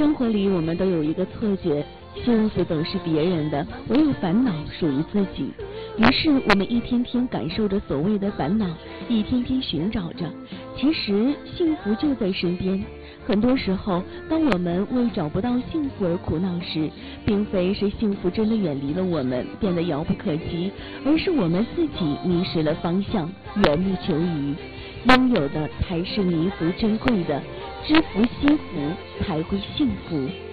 生活里，我们都有一个错觉，幸福总是别人的，唯有烦恼属于自己。于是我们一天天感受着所谓的烦恼，一天天寻找着，其实幸福就在身边。很多时候，当我们为找不到幸福而苦恼时，并非是幸福真的远离了我们，变得遥不可及，而是我们自己迷失了方向，缘木求鱼。拥有的才是弥足珍贵的，知福惜福才会幸福。